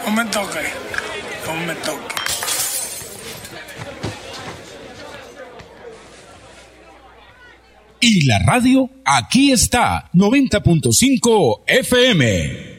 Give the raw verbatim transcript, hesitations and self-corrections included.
No me toque, no me toque. Y la radio aquí está, noventa punto cinco F M.